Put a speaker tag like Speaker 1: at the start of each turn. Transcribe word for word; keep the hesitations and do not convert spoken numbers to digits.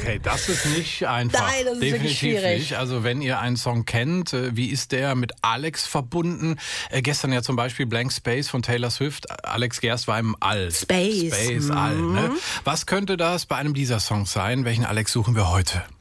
Speaker 1: Okay, das ist nicht einfach.
Speaker 2: Nein, das ist
Speaker 1: Definitiv
Speaker 2: wirklich schwierig.
Speaker 1: nicht. Also wenn ihr einen Song kennt, wie ist der mit Alex verbunden? Äh, gestern ja zum Beispiel Blank Space von Taylor Swift. Alex Gerst war im All.
Speaker 2: Space.
Speaker 1: Space, All. Ne? Was könnte das bei einem dieser Songs sein? Welchen Alex suchen wir heute?